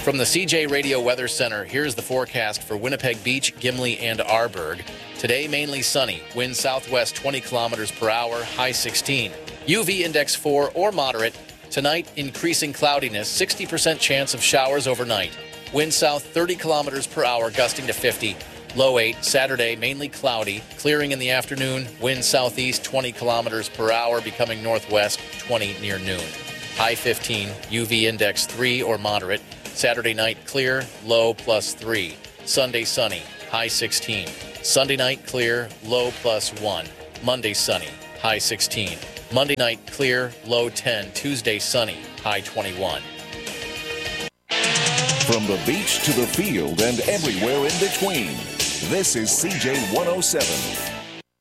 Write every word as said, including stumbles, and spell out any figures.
From the C J Radio Weather Center, here's the forecast for Winnipeg Beach, Gimli, and Arborg. Today, mainly sunny. Wind southwest twenty kilometers per hour, high sixteen. U V index four or moderate. Tonight, increasing cloudiness, sixty percent chance of showers overnight. Wind south thirty kilometers per hour, gusting to fifty. Low eight. Saturday, mainly cloudy. Clearing in the afternoon. Wind southeast twenty kilometers per hour, becoming northwest twenty near noon. High fifteen. U V index three or moderate. Saturday night, clear. Low plus three. Sunday, sunny. High sixteen. Sunday night, clear. Low plus one. Monday, sunny. High sixteen. Monday night, clear. Low ten. Tuesday, sunny. High twenty-one. From the beach to the field and everywhere in between, this is C J one oh seven.